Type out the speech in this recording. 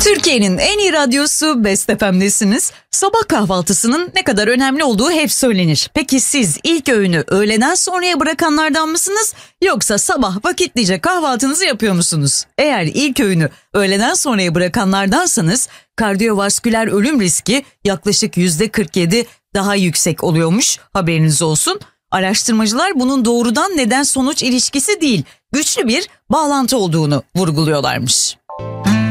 Türkiye'nin en iyi radyosu Best FM'desiniz. Sabah kahvaltısının ne kadar önemli olduğu hep söylenir. Peki siz ilk öğünü öğleden sonraya bırakanlardan mısınız? Yoksa sabah vakitlice kahvaltınızı yapıyor musunuz? Eğer ilk öğünü öğleden sonraya bırakanlardansanız kardiyovasküler ölüm riski yaklaşık %47 daha yüksek oluyormuş, haberiniz olsun. Araştırmacılar bunun doğrudan neden sonuç ilişkisi değil, güçlü bir bağlantı olduğunu vurguluyorlarmış.